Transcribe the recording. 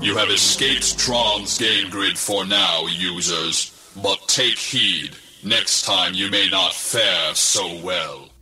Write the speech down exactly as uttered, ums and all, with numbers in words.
You have escaped Tron's game grid for now, users. But take heed, next time you may not fare so well.